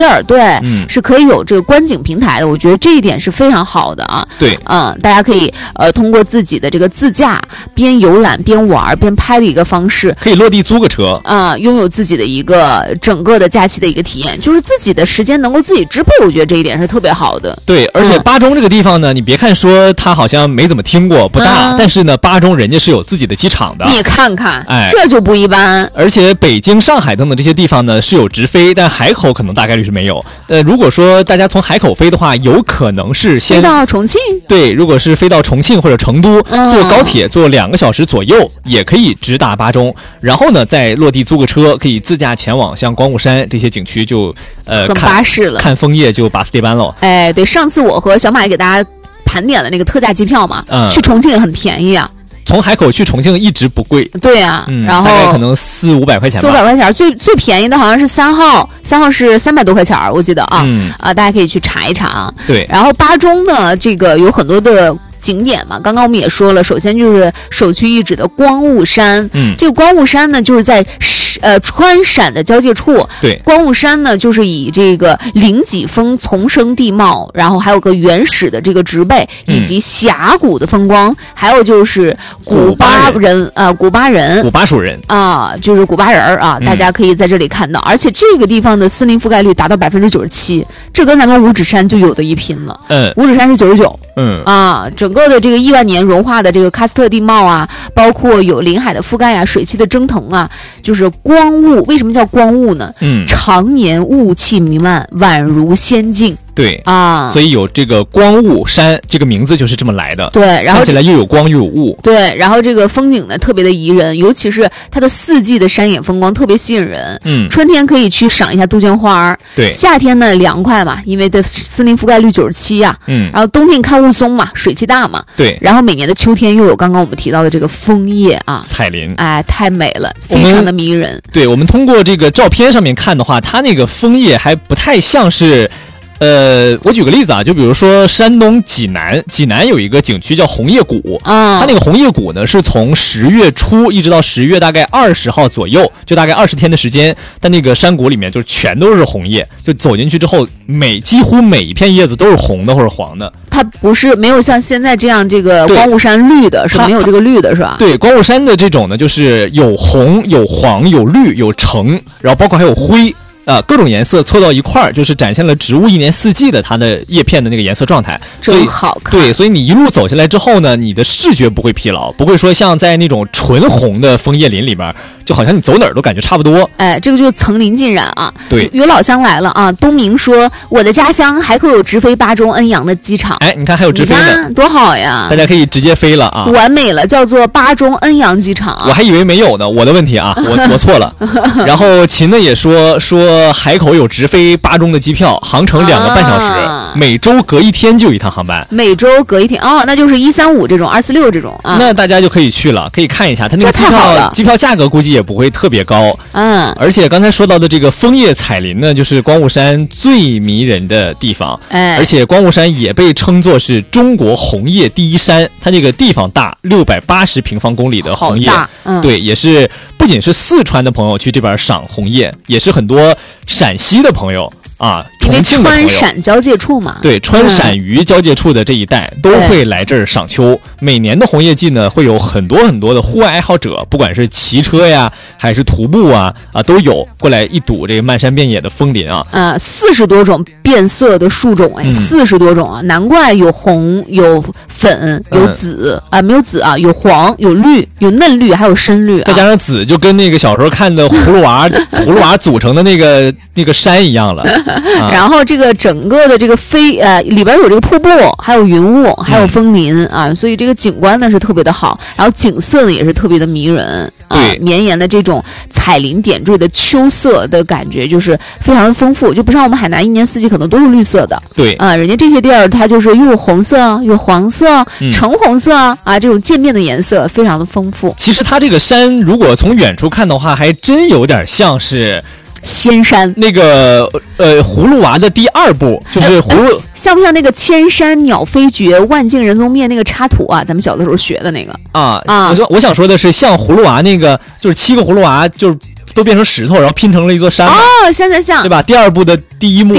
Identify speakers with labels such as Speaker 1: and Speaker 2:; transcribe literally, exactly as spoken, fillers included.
Speaker 1: 儿，对，
Speaker 2: 嗯，
Speaker 1: 是可以有这个观景平台的。我觉得这一点是非常好的啊。
Speaker 2: 对，
Speaker 1: 嗯，大家可以呃通过自己的这个自驾边游览边玩边拍的一个方式，
Speaker 2: 可以落地租个车
Speaker 1: 啊、呃，拥有自己的一个整个的假期的一个体验，就是自己的时间能够自己支配。我觉得这一点是特别好的。
Speaker 2: 对，而且巴中这个地方呢，嗯、你别看说它好像没怎么听过，不大，嗯、但是呢，巴中人家是有自己的机场的。
Speaker 1: 你看看，
Speaker 2: 哎，
Speaker 1: 这就不一般。
Speaker 2: 而且北京、上海等等这些地方呢是有直飞，但海口可能大概率是没有。呃，如果说大家从海口飞的话，有可能是先
Speaker 1: 飞到重庆。
Speaker 2: 对，如果是飞到重庆或者成都，
Speaker 1: 嗯、
Speaker 2: 坐高铁坐两个小时左右，也可以直达巴中。然后呢，再落地租个车，可以自驾前往像光雾山这些景区就，呃，
Speaker 1: 很巴适了。
Speaker 2: 看枫叶就巴斯蒂班喽。
Speaker 1: 哎，对，上次我和小马给大家盘点了那个特价机票嘛，
Speaker 2: 嗯，
Speaker 1: 去重庆也很便宜啊。
Speaker 2: 从海口去重庆一直不贵，
Speaker 1: 对啊，
Speaker 2: 嗯、
Speaker 1: 然后
Speaker 2: 大概可能四五百块钱吧，
Speaker 1: 四五百块钱，最最便宜的好像是三号，三号是三百多块钱，我记得啊，
Speaker 2: 嗯
Speaker 1: 啊，大家可以去查一查啊。
Speaker 2: 对，
Speaker 1: 然后巴中呢，这个有很多的景点嘛，刚刚我们也说了，首先就是首屈一指的光雾山，
Speaker 2: 嗯，
Speaker 1: 这个光雾山呢，就是在呃川陕的交界处，
Speaker 2: 对，
Speaker 1: 光雾山呢，就是以这个岭脊峰丛生地貌，然后还有个原始的这个植被，
Speaker 2: 嗯、
Speaker 1: 以及峡谷的风光，还有就是古巴人啊、呃，古巴人，
Speaker 2: 古巴属人
Speaker 1: 啊，就是古巴人啊，大家可以在这里看到，嗯、而且这个地方的森林覆盖率达到百分之九十七，这跟咱们五指山就有的一拼了，
Speaker 2: 嗯，
Speaker 1: 五指山是九十九，
Speaker 2: 嗯
Speaker 1: 啊，整个的这个亿万年融化的这个喀斯特地貌啊，包括有林海的覆盖啊，水汽的蒸腾啊，就是光雾。为什么叫光雾呢？
Speaker 2: 嗯，
Speaker 1: 常年雾气弥漫，宛如仙境。
Speaker 2: 对
Speaker 1: 啊，
Speaker 2: 所以有这个光雾山这个名字就是这么来的。
Speaker 1: 对，然后
Speaker 2: 看起来又有光又有雾。
Speaker 1: 对，然后这个风景呢特别的宜人，尤其是它的四季的山野风光特别吸引人。
Speaker 2: 嗯，
Speaker 1: 春天可以去赏一下杜鹃花，
Speaker 2: 对，
Speaker 1: 夏天呢凉快嘛，因为的森林覆盖率九十七呀。
Speaker 2: 嗯，
Speaker 1: 然后冬天看雾凇嘛，水汽大嘛。
Speaker 2: 对，
Speaker 1: 然后每年的秋天又有刚刚我们提到的这个枫叶啊，
Speaker 2: 彩林，
Speaker 1: 哎，太美了，非常的迷人。
Speaker 2: 对，我们通过这个照片上面看的话，它那个枫叶还不太像是。呃，我举个例子啊，就比如说山东济南，济南有一个景区叫红叶谷
Speaker 1: 啊，
Speaker 2: 它那个红叶谷呢是从十月初一直到十月大概二十号左右，就大概二十天的时间，但那个山谷里面就全都是红叶，就走进去之后，每几乎每一片叶子都是红的或者黄的。
Speaker 1: 它不是没有像现在这样这个光雾山绿的，是没有这个绿的是吧？
Speaker 2: 对，光雾山的这种呢，就是有红、有黄、有绿、有橙，然后包括还有灰。啊、呃，各种颜色凑到一块儿，就是展现了植物一年四季的它的叶片的那个颜色状态，
Speaker 1: 真好看。
Speaker 2: 对，所以你一路走下来之后呢，你的视觉不会疲劳，不会说像在那种纯红的枫叶林里边，就好像你走哪儿都感觉差不多。
Speaker 1: 哎，这个就是层林尽染啊。
Speaker 2: 对，
Speaker 1: 有老乡来了啊。东明说，我的家乡海口有直飞巴中恩阳的机场。
Speaker 2: 哎，你看还有直飞的，
Speaker 1: 多好呀！
Speaker 2: 大家可以直接飞了啊，
Speaker 1: 完美了，叫做巴中恩阳机场、啊。
Speaker 2: 我还以为没有呢，我的问题啊，我我错了。然后秦呢也说说海口有直飞巴中的机票，航程两个半小时，啊、每周隔一天就有一趟航班。
Speaker 1: 每周隔一天哦，那就是一三五这种，二四六这种啊。
Speaker 2: 那大家就可以去了，可以看一下它那个机票，机票价格估计也不会特别高。
Speaker 1: 嗯，
Speaker 2: 而且刚才说到的这个枫叶彩林呢，就是光雾山最迷人的地方。
Speaker 1: 哎，
Speaker 2: 而且光雾山也被称作是中国红叶第一山，它这个地方大，六百八十平方公里的红叶，
Speaker 1: 好大嗯、
Speaker 2: 对，也是不仅是四川的朋友去这边赏红叶，也是很多陕西的朋友。啊，重庆的朋友，
Speaker 1: 因为川陕交界处嘛，
Speaker 2: 对，川陕渝交界处的这一带、嗯、都会来这儿赏秋。每年的红叶季呢，会有很多很多的户外爱好者，不管是骑车呀，还是徒步啊，啊，都有过来一睹这个漫山遍野的枫林啊。
Speaker 1: 呃，四十多种变色的树种，哎，四十、嗯、多种啊，难怪有红、有粉、有紫、嗯、啊，没有紫啊，有黄、有绿、有嫩绿，还有深绿、啊，
Speaker 2: 再加上紫，就跟那个小时候看的葫芦娃葫芦娃组成的那个那个山一样了。
Speaker 1: 啊、然后这个整个的这个飞呃里边有这个瀑布，还有云雾，还有枫林、嗯、啊，所以这个景观呢是特别的好，然后景色呢也是特别的迷人。啊、
Speaker 2: 对，
Speaker 1: 绵延的这种彩林点缀的秋色的感觉就是非常的丰富，就不像我们海南一年四季可能都是绿色的。
Speaker 2: 对
Speaker 1: 啊，人家这些地儿它就是又有红色，有黄色、嗯、橙红色啊，这种渐变的颜色非常的丰富。
Speaker 2: 其实它这个山如果从远处看的话，还真有点像是。
Speaker 1: 仙山
Speaker 2: 那个呃葫芦娃的第二部就是葫芦、呃、
Speaker 1: 像不像那个千山鸟飞绝万径人踪灭那个插图啊，咱们小的时候学的那个
Speaker 2: 啊啊！我说我想说的是像葫芦娃那个就是七个葫芦娃就是都变成石头然后拼成了一座山
Speaker 1: 哦，像像像
Speaker 2: 对吧？第二部的第一幕